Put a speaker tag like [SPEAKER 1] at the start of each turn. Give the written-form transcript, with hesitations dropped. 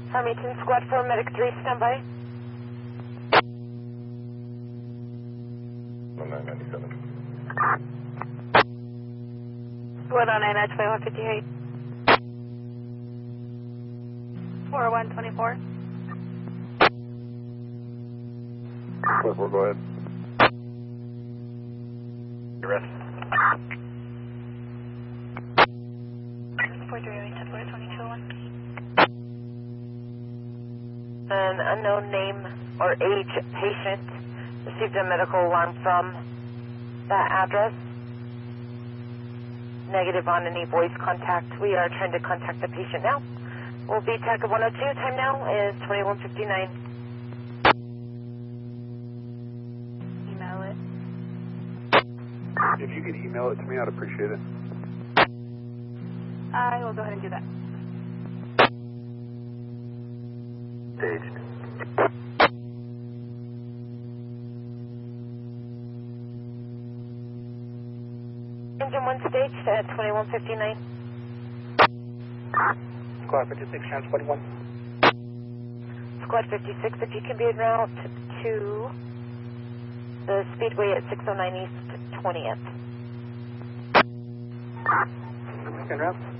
[SPEAKER 1] Farmington Squad 4, Medic 3, standby.
[SPEAKER 2] 997.
[SPEAKER 1] Squad on 9, 2158. 4124.
[SPEAKER 2] 4, go ahead. You're ready.
[SPEAKER 1] 438 An unknown name or age patient received a medical alarm from that address. Negative on any voice contact. We are trying to contact the patient now. We'll be TAC 102. Time now is 21:59. Email it.
[SPEAKER 2] If you could email it to me, I'd appreciate it.
[SPEAKER 1] I will go ahead and do that.
[SPEAKER 2] Staged.
[SPEAKER 1] Engine 1 staged at 21:59.
[SPEAKER 2] Squad 56, transport 1.
[SPEAKER 1] Squad 56, if you can be en route to the Speedway at 609 East 20th.
[SPEAKER 2] En route.